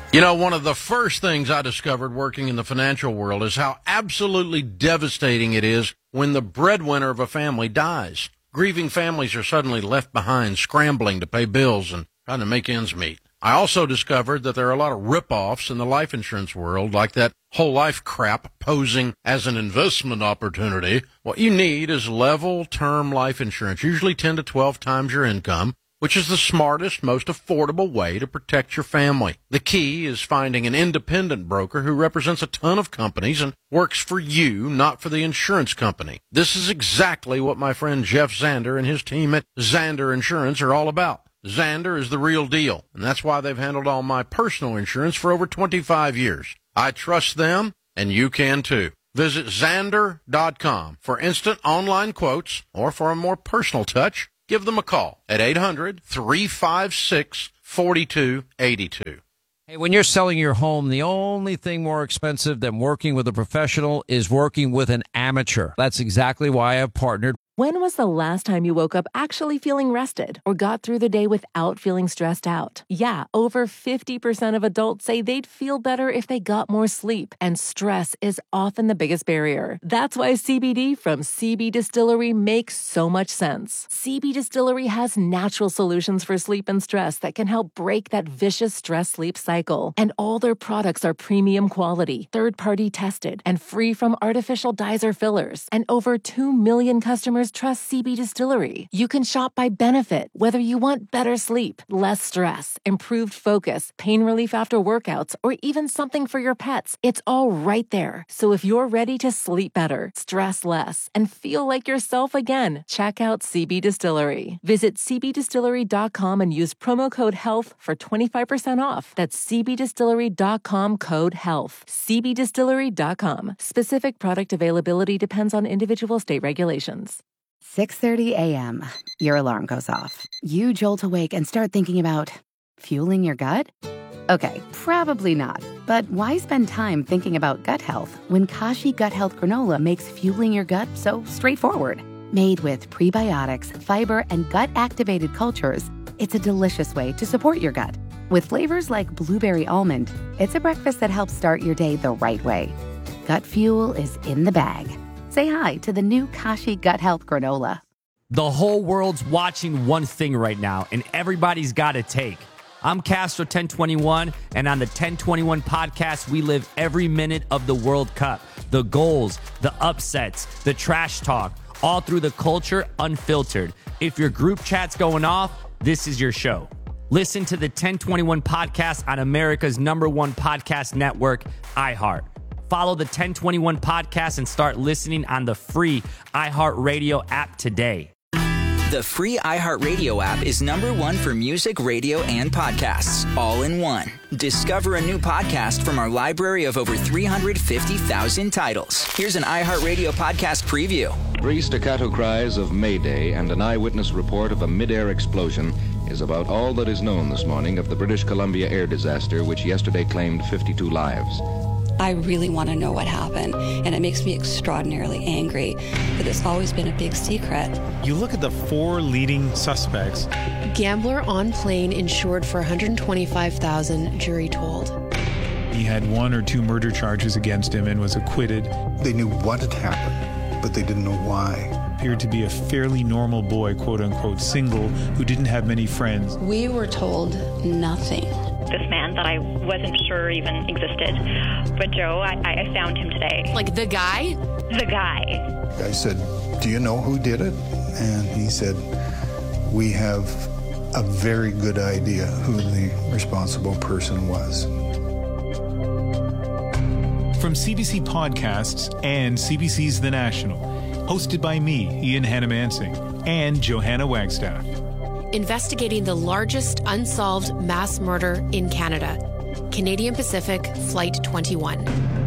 You know, one of the first things I discovered working in the financial world is how absolutely devastating it is when the breadwinner of a family dies. Grieving families are suddenly left behind, scrambling to pay bills and trying to make ends meet. I also discovered that there are a lot of rip-offs in the life insurance world, like that whole life crap posing as an investment opportunity. What you need is level term life insurance, usually 10 to 12 times your income, which is the smartest, most affordable way to protect your family. The key is finding an independent broker who represents a ton of companies and works for you, not for the insurance company. This is exactly what my friend Jeff Zander and his team at Zander Insurance are all about. Zander is the real deal, and that's why they've handled all my personal insurance for over 25 years. I trust them, and you can too. Visit Zander.com for instant online quotes, or for a more personal touch, give them a call at 800-356-4282. Hey, when you're selling your home, the only thing more expensive than working with a professional is working with an amateur. That's exactly why I've partnered. When was the last time you woke up actually feeling rested or got through the day without feeling stressed out? Yeah, over 50% of adults say they'd feel better if they got more sleep, and stress is often the biggest barrier. That's why CBD from CB Distillery makes so much sense. CB Distillery has natural solutions for sleep and stress that can help break that vicious stress-sleep cycle. And all their products are premium quality, third-party tested, and free from artificial dyes or fillers. And over 2 million customers trust CB Distillery. You can shop by benefit, whether you want better sleep, less stress, improved focus, pain relief after workouts, or even something for your pets. It's all right there. So if you're ready to sleep better, stress less, and feel like yourself again, check out CB Distillery. Visit cbdistillery.com and use promo code HEALTH for 25% off. That's cbdistillery.com, code HEALTH. cbdistillery.com. Specific product availability depends on individual state regulations. 6:30 a.m. Your alarm goes off. You jolt awake and start thinking about fueling your gut? Okay, probably not. But why spend time thinking about gut health when Kashi Gut Health Granola makes fueling your gut so straightforward? Made with prebiotics, fiber, and gut-activated cultures, it's a delicious way to support your gut. With flavors like blueberry almond, it's a breakfast that helps start your day the right way. Gut fuel is in the bag. Say hi to the new Kashi Gut Health Granola. The whole world's watching one thing right now, and everybody's got a take. I'm Castro 1021, and on the 1021 podcast, we live every minute of the World Cup. The goals, the upsets, the trash talk, all through the culture, unfiltered. If your group chat's going off, this is your show. Listen to the 1021 podcast on America's #1 podcast network, iHeart. Follow the 1021 podcast and start listening on the free iHeartRadio app today. The free iHeartRadio app is #1 for music, radio, and podcasts, all in one. Discover a new podcast from our library of over 350,000 titles. Here's an iHeartRadio podcast preview. 3 staccato cries of Mayday and an eyewitness report of a mid-air explosion is about all that is known this morning of the British Columbia air disaster, which yesterday claimed 52 lives. I really want to know what happened, and it makes me extraordinarily angry that it's always been a big secret. You look at the 4 leading suspects. Gambler on plane insured for $125,000, jury told. He had 1 or 2 murder charges against him and was acquitted. They knew what had happened, but they didn't know why. Appeared to be a fairly normal boy, quote-unquote single, who didn't have many friends. We were told nothing. This man that I wasn't sure even existed. But Joe, I found him today. Like the guy? The guy. I said, "Do you know who did it?" And he said, "We have a very good idea who the responsible person was." From CBC Podcasts and CBC's The National, hosted by me, Ian Hannamansing, and Johanna Wagstaff. Investigating the largest unsolved mass murder in Canada. Canadian Pacific Flight 21.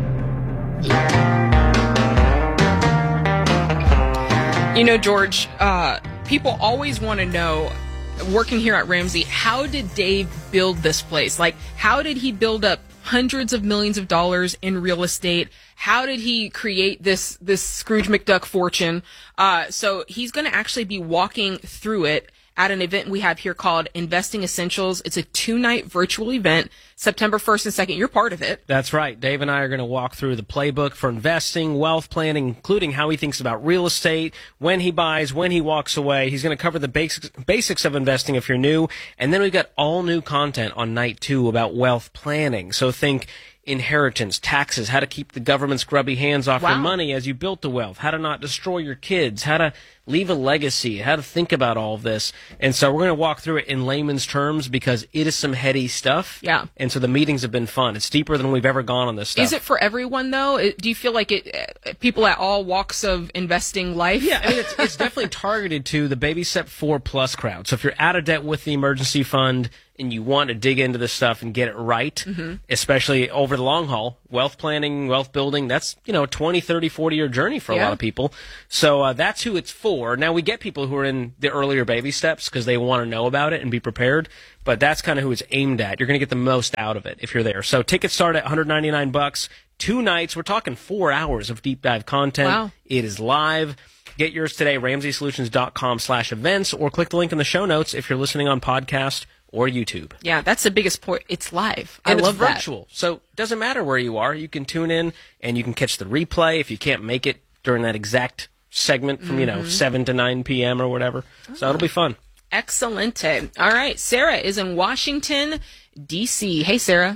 You know, George, people always want to know, working here at Ramsey, how did Dave build this place? Like, how did he build up hundreds of millions of dollars in real estate? How did he create this Scrooge McDuck fortune? So he's going to actually be walking through it at an event we have here called Investing Essentials. It's a 2-night virtual event, September 1st and 2nd. You're part of it. That's right. Dave and I are going to walk through the playbook for investing, wealth planning, including how he thinks about real estate, when he buys, when he walks away. He's going to cover the basics of investing if you're new. And then we've got all new content on night 2 about wealth planning. So think inheritance, taxes, how to keep the government's grubby hands off your money as you build the wealth, how to not destroy your kids, how to leave a legacy, how to think about all of this. And so we're going to walk through it in layman's terms because it is some heady stuff. Yeah. And so the meetings have been fun. It's deeper than we've ever gone on this stuff. Is it for everyone, though? Do you feel like people at all walks of investing life? Yeah, I mean, it's definitely targeted to the Baby Step 4 Plus crowd. So if you're out of debt with the emergency fund and you want to dig into this stuff and get it right, especially over the long haul, wealth planning, wealth building, that's, 20, 30, 40-year journey for a lot of people. So that's who it's for. Now, we get people who are in the earlier baby steps because they want to know about it and be prepared, but that's kind of who it's aimed at. You're going to get the most out of it if you're there. So tickets start at $199, 2 nights. We're talking 4 hours of deep dive content. Wow. It is live. Get yours today, RamseySolutions.com/events, or click the link in the show notes if you're listening on podcast or YouTube. Yeah, that's the biggest point. It's live. And I love it's virtual. So it doesn't matter where you are. You can tune in and you can catch the replay if you can't make it during that exact segment from, 7 to 9 p.m. or whatever. So it'll be fun. Excelente. All right. Sarah is in Washington, D.C. Hey, Sarah.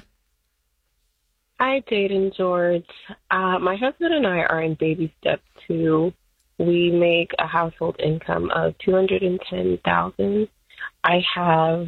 Hi, Jade and George. My husband and I are in baby step 2. We make a household income of $210,000. I have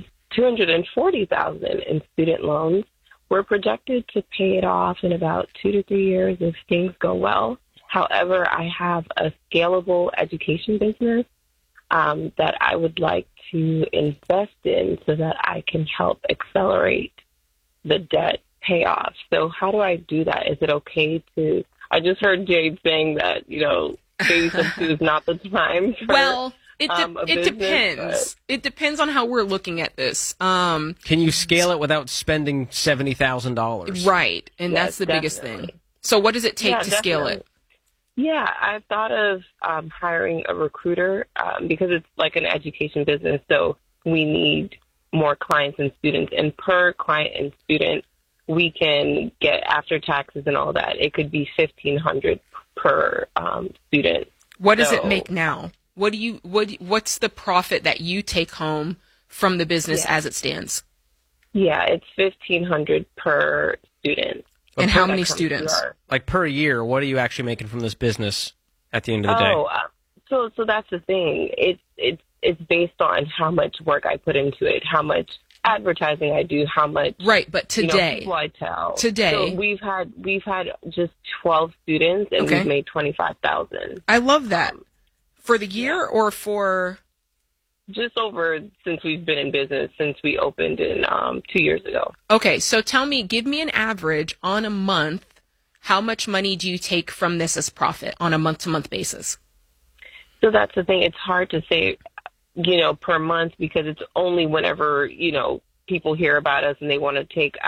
$240,000 in student loans. We're projected to pay it off in about 2 to 3 years if things go well. However, I have a scalable education business that I would like to invest in so that I can help accelerate the debt payoff. So how do I do that? Is it okay to, I just heard Jade saying that, baby step 2 is not the time for it business, depends. It depends on how we're looking at this. Can you scale it without spending $70,000? Right, and Yes, that's the biggest definitely. thing. So what does it take to scale definitely. it? Yeah, I've thought of hiring a recruiter because it's like an education business, so we need more clients and students. And per client and student, we can get, after taxes and all that, it could be $1,500 per student. What does it make now? What's the profit that you take home from the business as it stands? Yeah, it's $1,500 per student. And how many students? Like per year, what are you actually making from this business at the end of the day? So that's the thing. It's based on how much work I put into it, how much advertising I do, how much but today, people I tell. Today, so we've had just 12 students and we've made $25,000. I love that. For the year or for just over since we've been in business since we opened in 2 years ago. Okay, so give me an average on a month. How much money do you take from this as profit on a month-to-month basis? So that's the thing. It's hard to say, per month because it's only whenever, people hear about us and they want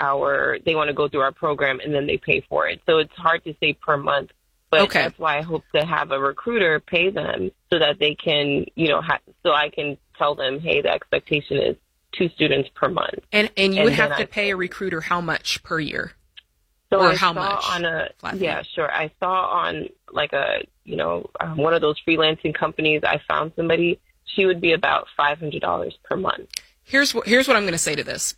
to go through our program and then they pay for it. So it's hard to say per month. But that's why I hope to have a recruiter pay them so that they can, so I can tell them, hey, the expectation is 2 students per month. And you would have to pay a recruiter how much per year? So or I how saw much? Sure. I saw on like one of those freelancing companies, I found somebody, she would be about $500 per month. Here's what I'm going to say to this.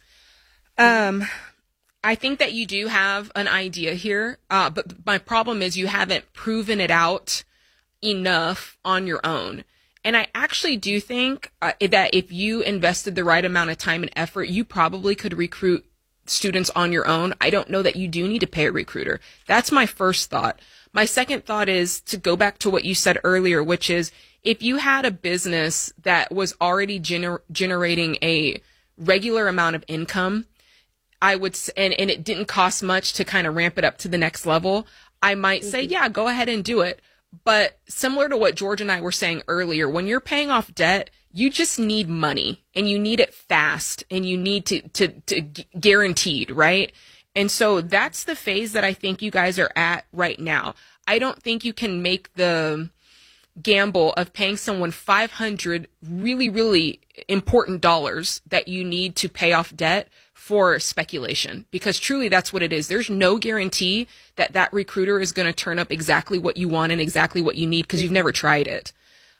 I think that you do have an idea here, but my problem is you haven't proven it out enough on your own. And I actually do think that if you invested the right amount of time and effort, you probably could recruit students on your own. I don't know that you do need to pay a recruiter. That's my first thought. My second thought is to go back to what you said earlier, which is if you had a business that was already generating a regular amount of income, I would, and it didn't cost much to kind of ramp it up to the next level, I might say, yeah, go ahead and do it. But similar to what George and I were saying earlier, when you're paying off debt, you just need money and you need it fast and you need to guaranteed, right? And so that's the phase that I think you guys are at right now. I don't think you can make the gamble of paying someone $500 really, really important dollars that you need to pay off debt for speculation, because truly that's what it is. There's no guarantee that that recruiter is going to turn up exactly what you want and exactly what you need because you've never tried it.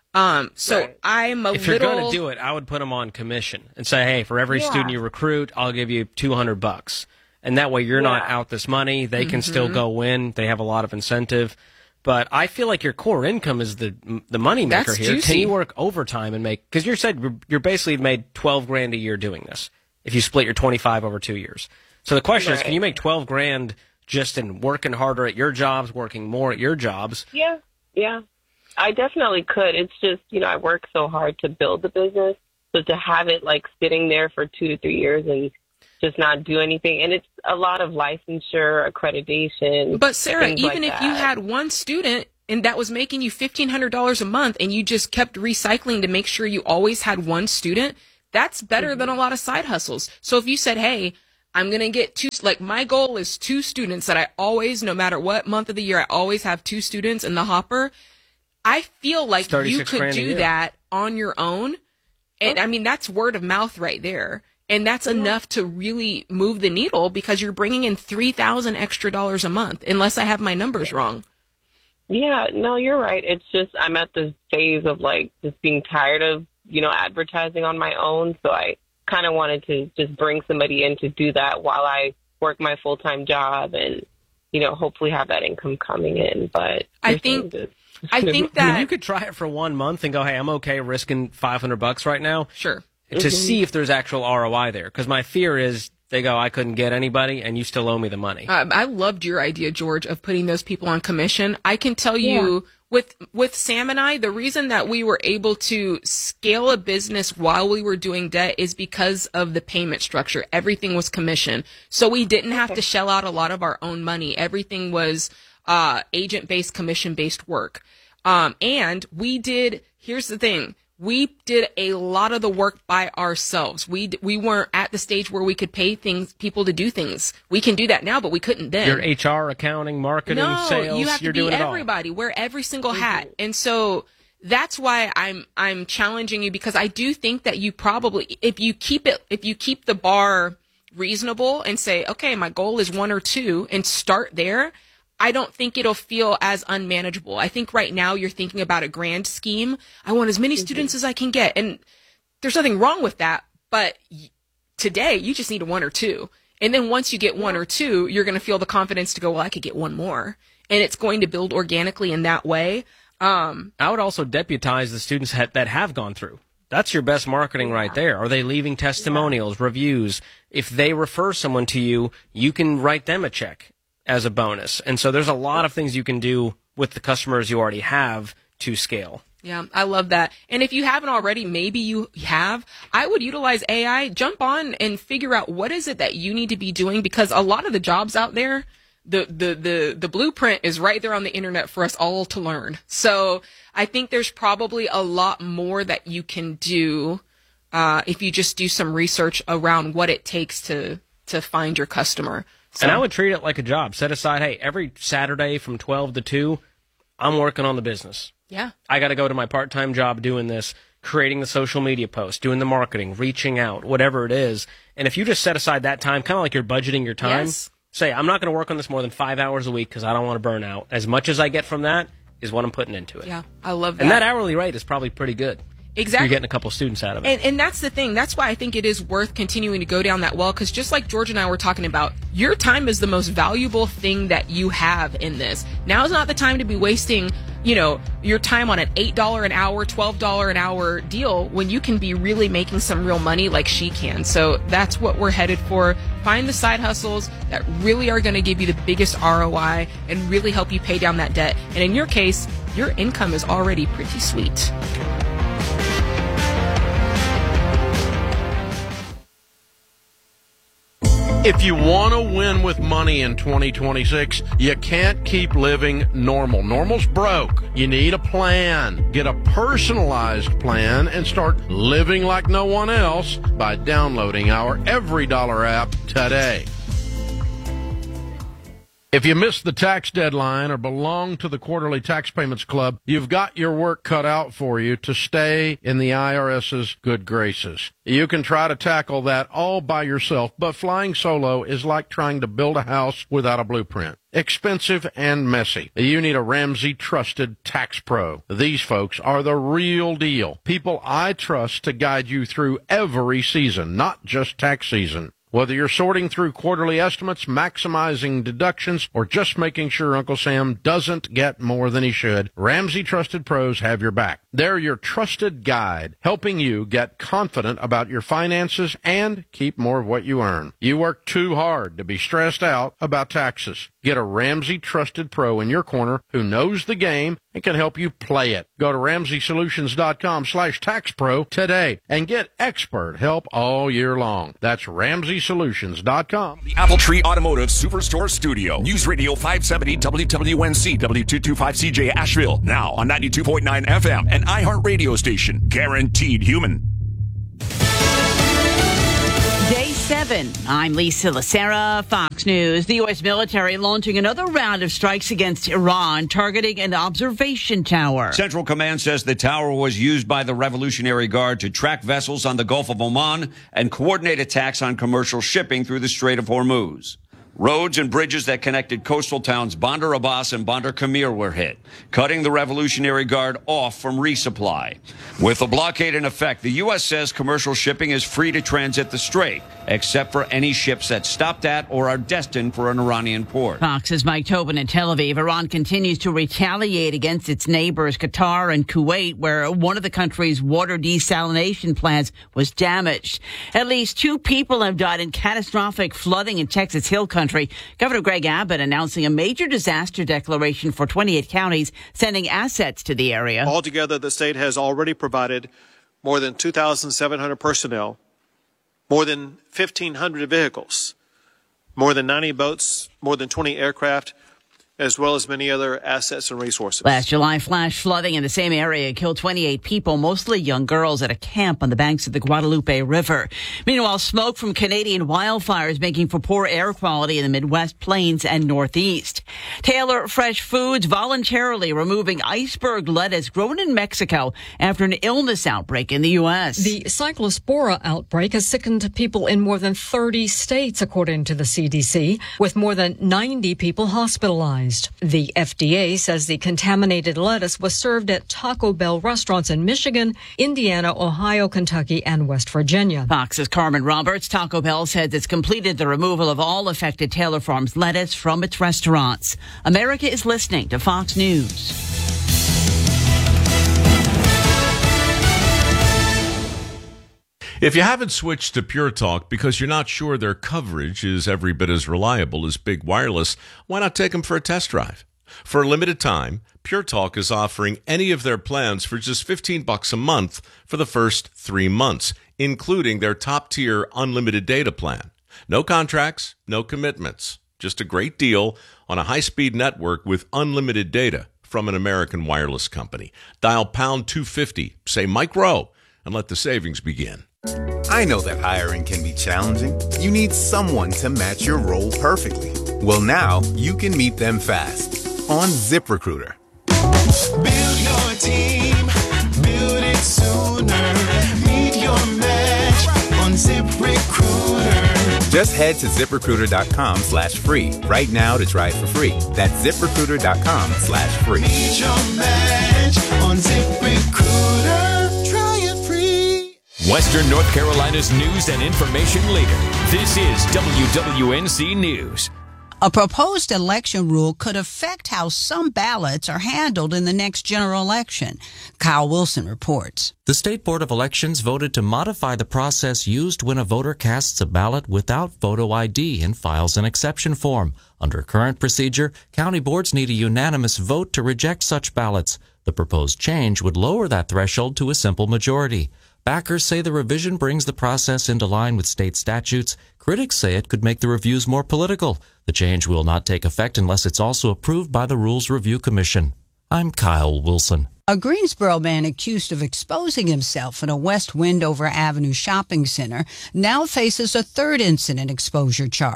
So Right. I'm a If little... you're going to do it, I would put them on commission and say, hey, for every student you recruit, I'll give you $200. And that way you're not out this money. They can still go win. They have a lot of incentive. But I feel like your core income is the money maker That's here. juicy. Can you work overtime and make, because you said you're basically made $12,000 a year doing this if you split your 25 over 2 years. So the question is, can you make $12,000 just in working harder at your jobs, working more at your jobs? Yeah. I definitely could. It's just, I work so hard to build the business. So to have it like sitting there for 2 to 3 years and just not do anything. And it's a lot of licensure, accreditation. But Sarah, things even like if you that. had one student and that was making you $1,500 a month and you just kept recycling to make sure you always had one student, that's better than a lot of side hustles. So if you said, hey, I'm going to get 2, like my goal is 2 students that I always, no matter what month of the year, I always have 2 students in the hopper. I feel like you could $36,000 a do year. that on your own. And I mean, that's word of mouth right there. And that's enough to really move the needle because you're bringing in $3,000 extra dollars a month, unless I have my numbers wrong. Yeah, no, you're right. It's just I'm at this phase of like just being tired of, advertising on my own. So I kind of wanted to just bring somebody in to do that while I work my full-time job and, hopefully have that income coming in. But I think I that mean, you could try it for 1 month and go, hey, I'm okay risking $500 right now. Sure. To see if there's actual ROI there. Because my fear is they go, I couldn't get anybody, and you still owe me the money. I loved your idea, George, of putting those people on commission. I can tell you with Sam and I, the reason that we were able to scale a business while we were doing debt is because of the payment structure. Everything was commission. So we didn't have to shell out a lot of our own money. Everything was agent-based, commission-based work. And we did, here's the thing. We did a lot of the work by ourselves. We weren't at the stage where we could pay people to do things. We can do that now, but we couldn't then. Your HR, accounting, marketing, sales, you have you're to be doing it all. everybody. Wear every single hat. And so that's why I'm challenging you, because I do think that you probably, if you keep the bar reasonable and say, okay, my goal is 1 or 2 and start there, I don't think it'll feel as unmanageable. I think right now you're thinking about a grand scheme. I want as many students as I can get. And there's nothing wrong with that. But today you just need a 1 or 2. And then once you get 1 or 2, you're going to feel the confidence to go, well, I could get 1 more. And it's going to build organically in that way. I would also deputize the students that have gone through. That's your best marketing right there. Are they leaving testimonials, reviews? If they refer someone to you, you can write them a check as a bonus. And so there's a lot of things you can do with the customers you already have to scale. Yeah, I love that. And if you haven't already, maybe you have, I would utilize AI, jump on and figure out what is it that you need to be doing, because a lot of the jobs out there, the blueprint is right there on the internet for us all to learn. So I think there's probably a lot more that you can do if you just do some research around what it takes to find your customer. So. And I would treat it like a job. Set aside, hey, every Saturday from 12 to 2, I'm working on the business. Yeah. I got to go to my part-time job doing this, creating the social media posts, doing the marketing, reaching out, whatever it is. And if you just set aside that time, kind of like you're budgeting your time, say, I'm not going to work on this more than 5 hours a week because I don't want to burn out. As much as I get from that is what I'm putting into it. Yeah, I love that. And that hourly rate is probably pretty good. Exactly. You're getting a couple students out of it. And that's the thing. That's why I think it is worth continuing to go down that well, because just like George and I were talking about, your time is the most valuable thing that you have in this. Now is not the time to be wasting, your time on an $8 an hour, $12 an hour deal when you can be really making some real money like she can. So that's what we're headed for. Find the side hustles that really are going to give you the biggest ROI and really help you pay down that debt. And in your case, your income is already pretty sweet. If you want to win with money in 2026, you can't keep living normal. Normal's broke. You need a plan. Get a personalized plan and start living like no one else by downloading our Every Dollar app today. If you missed the tax deadline or belong to the Quarterly Tax Payments Club, you've got your work cut out for you to stay in the IRS's good graces. You can try to tackle that all by yourself, but flying solo is like trying to build a house without a blueprint. Expensive and messy. You need a Ramsey trusted tax pro. These folks are the real deal. People I trust to guide you through every season, not just tax season. Whether you're sorting through quarterly estimates, maximizing deductions, or just making sure Uncle Sam doesn't get more than he should, Ramsey Trusted Pros have your back. They're your trusted guide, helping you get confident about your finances and keep more of what you earn. You work too hard to be stressed out about taxes. Get a Ramsey Trusted Pro in your corner who knows the game and can help you play it. Go to RamseySolutions.com/TaxPro today and get expert help all year long. That's RamseySolutions.com. The Appletree Automotive Superstore Studio. News Radio 570 WWNC W225CJ Asheville. Now on 92.9 FM and iHeart Radio Station. Guaranteed human. Day 7. I'm Lisa Lacera, Fox News. The U.S. military launching another round of strikes against Iran, targeting an observation tower. Central Command says the tower was used by the Revolutionary Guard to track vessels on the Gulf of Oman and coordinate attacks on commercial shipping through the Strait of Hormuz. Roads and bridges that connected coastal towns Bandar Abbas and Bandar Kamir were hit, cutting the Revolutionary Guard off from resupply. With the blockade in effect, the U.S. says commercial shipping is free to transit the strait, except for any ships that stopped at or are destined for an Iranian port. Fox's Mike Tobin in Tel Aviv. Iran continues to retaliate against its neighbors, Qatar and Kuwait, where one of the country's water desalination plants was damaged. At least 2 people have died in catastrophic flooding in Texas Hill Country. Governor Greg Abbott announcing a major disaster declaration for 28 counties, sending assets to the area. Altogether, the state has already provided more than 2,700 personnel, more than 1,500 vehicles, more than 90 boats, more than 20 aircraft, as well as many other assets and resources. Last July, flash flooding in the same area killed 28 people, mostly young girls, at a camp on the banks of the Guadalupe River. Meanwhile, smoke from Canadian wildfires making for poor air quality in the Midwest Plains and Northeast. Taylor Fresh Foods voluntarily removing iceberg lettuce grown in Mexico after an illness outbreak in the U.S. The Cyclospora outbreak has sickened people in more than 30 states, according to the CDC, with more than 90 people hospitalized. The FDA says the contaminated lettuce was served at Taco Bell restaurants in Michigan, Indiana, Ohio, Kentucky, and West Virginia. Fox's Carmen Roberts. Taco Bell says it's completed the removal of all affected Taylor Farms lettuce from its restaurants. America is listening to Fox News. If you haven't switched to Pure Talk because you're not sure their coverage is every bit as reliable as Big Wireless, why not take them for a test drive? For a limited time, Pure Talk is offering any of their plans for just $15 a month for the first 3 months, including their top-tier unlimited data plan. No contracts, no commitments, just a great deal on a high-speed network with unlimited data from an American wireless company. Dial pound 250, say Mike Rowe, and let the savings begin. I know that hiring can be challenging. You need someone to match your role perfectly. Well, now you can meet them fast on ZipRecruiter. Build your team, build it sooner. Meet your match on ZipRecruiter. Just head to ZipRecruiter.com/free right now to try it for free. That's ZipRecruiter.com/free. Meet your match on ZipRecruiter. Western North Carolina's news and information leader. This is WWNC News. A proposed election rule could affect how some ballots are handled in the next general election. Kyle Wilson reports. The State Board of Elections voted to modify the process used when a voter casts a ballot without photo ID and files an exception form. Under current procedure, county boards need a unanimous vote to reject such ballots. The proposed change would lower that threshold to a simple majority. Backers say the revision brings the process into line with state statutes. Critics say it could make the reviews more political. The change will not take effect unless it's also approved by the Rules Review Commission. I'm Kyle Wilson. A Greensboro man accused of exposing himself in a West Wendover Avenue shopping center now faces a third incident exposure charge.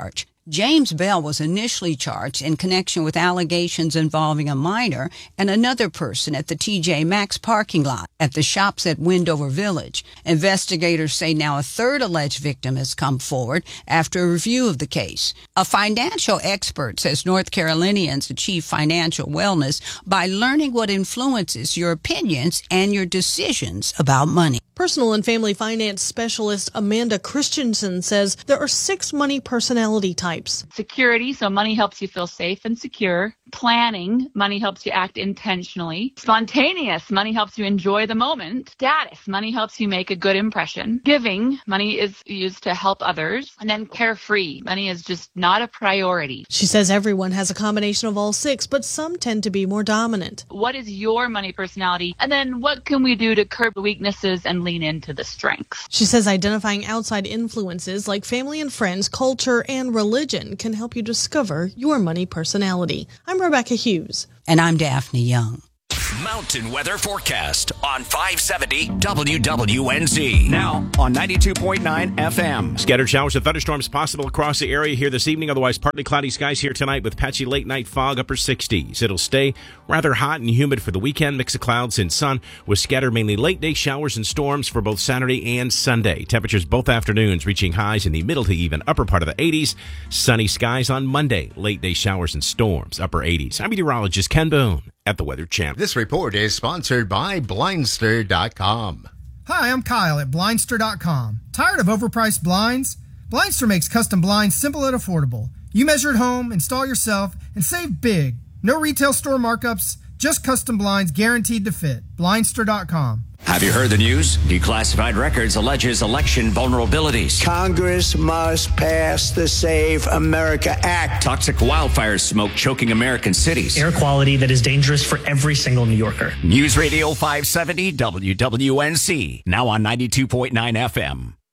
James Bell was initially charged in connection with allegations involving a minor and another person at the TJ Maxx parking lot at the shops at Wendover Village. Investigators say now a third alleged victim has come forward after a review of the case. A financial expert says North Carolinians achieve financial wellness by learning what influences your opinions and your decisions about money. Personal and family finance specialist Amanda Christensen says there are 6 money personality types. Security, so money helps you feel safe and secure. Planning, money helps you act intentionally. Spontaneous, money helps you enjoy the moment. Status, money helps you make a good impression. Giving, money is used to help others. And then carefree, money is just not a priority. She says everyone has a combination of all 6, but some tend to be more dominant. What is your money personality? And then what can we do to curb the weaknesses and lean into the strengths? She says identifying outside influences like family and friends, culture, and religion can help you discover your money personality. I'm Rebecca Hughes. And I'm Daphne Young. Mountain weather forecast on 570 WWNZ. Now on 92.9 FM. Scattered showers and thunderstorms possible across the area here this evening. Otherwise, partly cloudy skies here tonight with patchy late night fog, upper 60s. It'll stay rather hot and humid for the weekend. Mix of clouds and sun with scattered mainly late day showers and storms for both Saturday and Sunday. Temperatures both afternoons reaching highs in the middle to even upper part of the 80s. Sunny skies on Monday. Late day showers and storms, upper 80s. I'm meteorologist Ken Boone at the Weather Channel. This report is sponsored by Blindster.com. Hi, I'm Kyle at Blindster.com. Tired of overpriced blinds? Blindster makes custom blinds simple and affordable. You measure at home, install yourself, and save big. No retail store markups, just custom blinds guaranteed to fit. Blindster.com. Have you heard the news? Declassified Records alleges election vulnerabilities. Congress must pass the Save America Act. Toxic wildfire smoke choking American cities. Air quality that is dangerous for every single New Yorker. News Radio 570 WWNC. Now on 92.9 FM.